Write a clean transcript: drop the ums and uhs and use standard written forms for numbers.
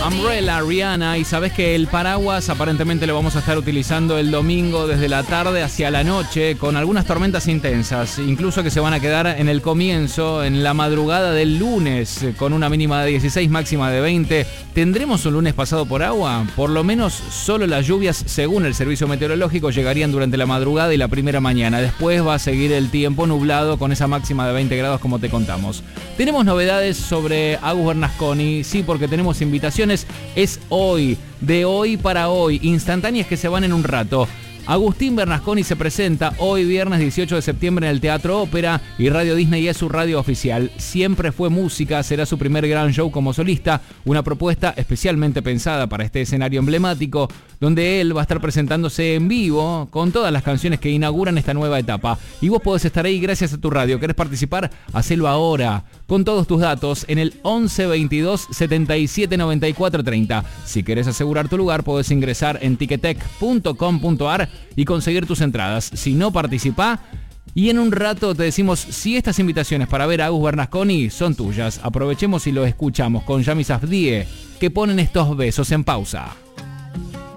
Umbrella, Rihanna, y sabes que el paraguas aparentemente lo vamos a estar utilizando el domingo desde la tarde hacia la noche con algunas tormentas intensas, incluso que se van a quedar en el comienzo, en la madrugada del lunes, con una mínima de 16, máxima de 20. ¿Tendremos un lunes pasado por agua? Por lo menos solo las lluvias, según el servicio meteorológico, llegarían durante la madrugada y la primera mañana. Después va a seguir el tiempo nublado con esa máxima de 20 grados como te contamos. Tenemos novedades sobre Agus Bernasconi, sí, porque tenemos invitaciones. Es hoy, de hoy para hoy, instantáneas que se van en un rato. Agustín Bernasconi se presenta hoy viernes 18 de septiembre en el Teatro Ópera y Radio Disney es su radio oficial. Siempre fue música, será su primer gran show como solista, una propuesta especialmente pensada para este escenario emblemático, donde él va a estar presentándose en vivo con todas las canciones que inauguran esta nueva etapa. Y vos podés estar ahí gracias a tu radio. ¿Querés participar? Hacelo ahora, con todos tus datos, en el 11 22 77 94 30. Si querés asegurar tu lugar, podés ingresar en ticketek.com.ar y conseguir tus entradas. Si no, participá y en un rato te decimos si estas invitaciones para ver a Agus Bernasconi son tuyas. Aprovechemos y lo escuchamos con Yami Safdie, que ponen estos besos en pausa.